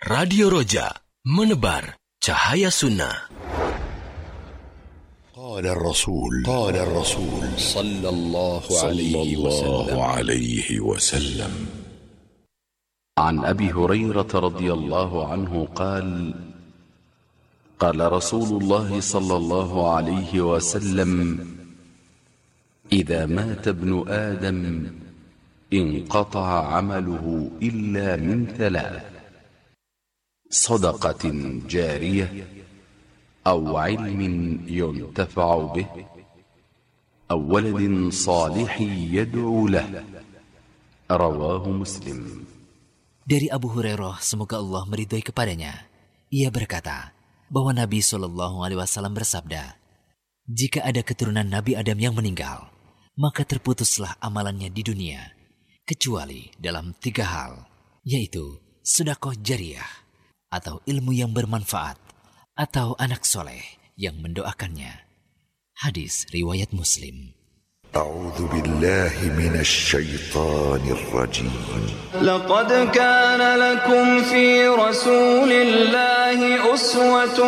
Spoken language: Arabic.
Radio Roja, menebar cahaya sunnah. قال الرسول صلى الله عليه وسلم عن أبي هريرة رضي الله عنه قال قال رسول الله صلى الله عليه وسلم إذا مات ابن آدم انقطع عمله إلا من ثلاث: صدقة جارية أو علم ينتفع به أو ولد صالح يدعو له. رواه مسلم. Dari Abu Hurairah, semoga Allah meridhai kepadanya, ia berkata bahwa Nabi SAW bersabda, jika ada keturunan Nabi Adam yang meninggal, maka terputuslah amalannya di dunia, kecuali dalam 3 hal, yaitu sedekah jariyah, atau ilmu yang bermanfaat, atau anak soleh yang mendoakannya. Hadis riwayat Muslim. أعوذ بالله من الشيطان الرجيم. لقد كان لكم في رسول الله أسوة